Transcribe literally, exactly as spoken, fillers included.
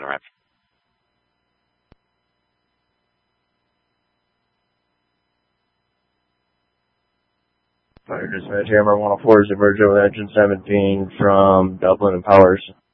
rep. Fire dispatch, Hammer one oh four is emerging with engine seventeen from Dublin and Powers.